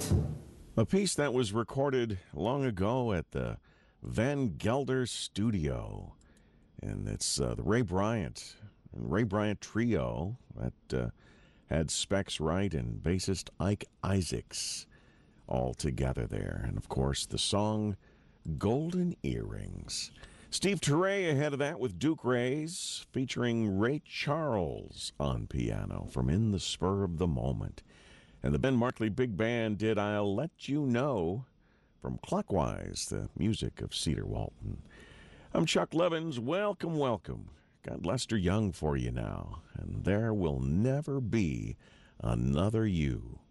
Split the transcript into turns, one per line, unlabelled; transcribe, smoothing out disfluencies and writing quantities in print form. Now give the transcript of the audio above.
A piece that was recorded long ago at the Van Gelder Studio. And it's the Ray Bryant Trio that had Specs Wright and bassist Ike Isaacs all together there. And, of course, the song Golden Earrings. Steve Turre ahead of that with Duke Rays featuring Ray Charles on piano from In the Spur of the Moment. And the Ben Markley Big Band did I'll Let You Know from Clockwise, the music of Cedar Walton. I'm Chuck Levins. Welcome, welcome. Got Lester Young for you now. And There Will Never Be Another You.